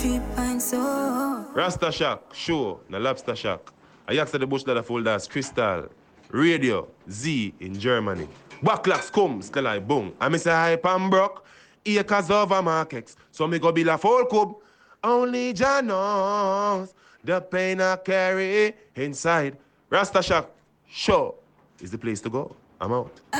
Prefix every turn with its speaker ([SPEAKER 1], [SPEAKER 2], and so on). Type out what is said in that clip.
[SPEAKER 1] 3 pints, so.
[SPEAKER 2] Rasta Shack, show, the Lobster Shack. I asked the bush that I fold as Crystal, Radio, Z in Germany. Backlocks comes, tell I boom. I miss a hype and broke, acres over markets. So me go build a full cub. Only Jah knows the pain I carry inside. Rasta Shack, show is the place to go. I'm out.